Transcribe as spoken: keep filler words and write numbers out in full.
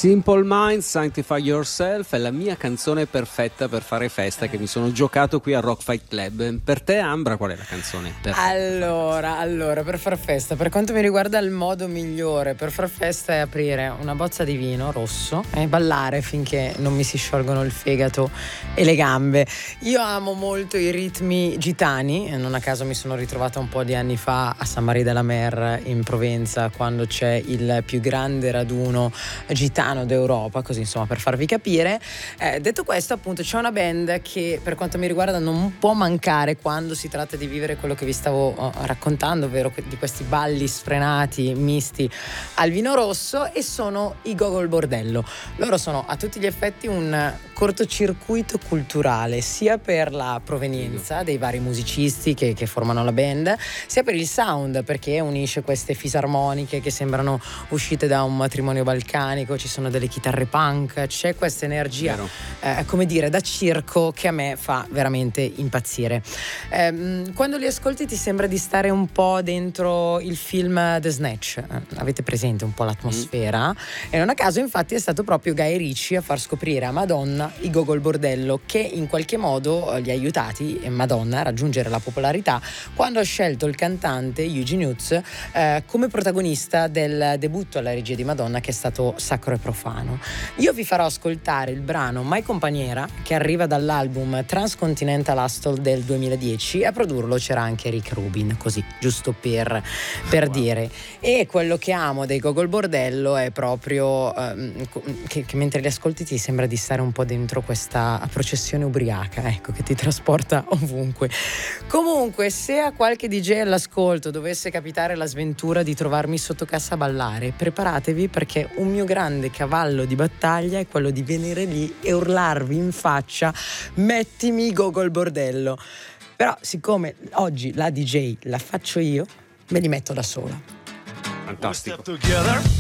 Simple Minds, Sanctify Yourself è la mia canzone perfetta per fare festa che mi sono giocato qui al Rock Fight Club. Per te, Ambra, qual è la canzone perfetta? Allora, allora, per far festa, per quanto mi riguarda, il modo migliore per far festa è aprire una bozza di vino rosso e ballare finché non mi si sciolgono il fegato e le gambe. Io amo molto i ritmi gitani, e non a caso mi sono ritrovata un po' di anni fa a San Marie de la Mer in Provenza, quando c'è il più grande raduno gitano d'Europa, così insomma per farvi capire. Eh, detto questo, appunto, c'è una band che per quanto mi riguarda non può mancare quando si tratta di vivere quello che vi stavo uh, raccontando, ovvero di questi balli sfrenati misti al vino rosso, e sono i Gogol Bordello. Loro sono a tutti gli effetti un cortocircuito culturale, sia per la provenienza dei vari musicisti che, che formano la band, sia per il sound, perché unisce queste fisarmoniche che sembrano uscite da un matrimonio balcanico. Ci sono delle chitarre punk, c'è questa energia eh, come dire da circo che a me fa veramente impazzire. Eh, quando li ascolti ti sembra di stare un po' dentro il film The Snatch, eh, avete presente un po' l'atmosfera? Mm. E non a caso infatti è stato proprio Guy Ritchie a far scoprire a Madonna i Gogol Bordello, che in qualche modo li ha aiutati, Madonna, a raggiungere la popolarità quando ha scelto il cantante Eugene Hughes eh, come protagonista del debutto alla regia di Madonna, che è stato Sacro e Profano. Io vi farò ascoltare il brano My Companiera, che arriva dall'album Transcontinental Hustle del duemiladieci, e a produrlo c'era anche Rick Rubin, così giusto per, per wow. dire. E quello che amo dei Gogol Bordello è proprio um, che, che mentre li ascolti ti sembra di stare un po' dentro questa processione ubriaca, ecco, che ti trasporta ovunque. Comunque, se a qualche D J all'ascolto dovesse capitare la sventura di trovarmi sotto cassa a ballare, preparatevi, perché un mio grande cavallo di battaglia è quello di venire lì e urlarvi in faccia: mettimi Gogol Bordello. Però siccome oggi la D J la faccio io, me li metto da sola. Fantastico.